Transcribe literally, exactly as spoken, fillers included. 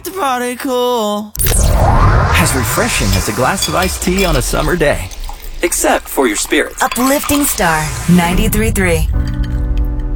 like to party cool. As refreshing as a glass of iced tea on a summer day. Except for your spirits. Uplifting Star ninety-three point three.